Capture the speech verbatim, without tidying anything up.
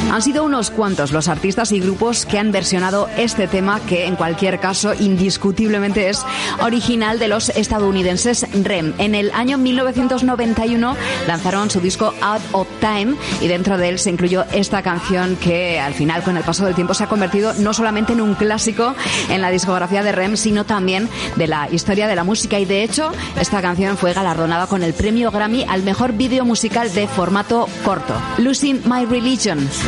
Han sido unos cuantos los artistas y grupos que han versionado este tema, que en cualquier caso indiscutiblemente es original de los estadounidenses R E M. En el año mil novecientos noventa y uno lanzaron su disco Out of Time y dentro de él se incluyó esta canción que al final, con el paso del tiempo, se ha convertido no solamente en un clásico en la discografía de R E M, sino también de la historia de la música. Y de hecho, esta canción fue galardonada con el premio Grammy al mejor vídeo musical de formato corto, Losing My Religion.